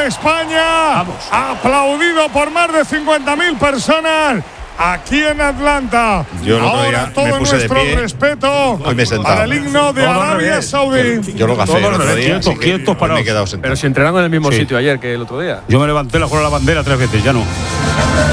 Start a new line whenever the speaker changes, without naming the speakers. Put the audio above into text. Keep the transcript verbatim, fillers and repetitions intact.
de España.
Vamos.
Aplaudido por más de cincuenta mil personas aquí en Atlanta.
Yo el otro
Ahora
día
todo
me puse de
nuestro
pie.
respeto
Hoy me he sentado.
para el himno de
Todo al
Arabia
revés.
Saudí.
Yo lo gafé el otro día.
Quietos,
así que
quietos,
hoy
parados.
me he quedado sentado.
Pero si entrenaron en el mismo
Sí.
sitio ayer que el otro día.
Yo me levanté la jugada de la bandera tres veces, ya no.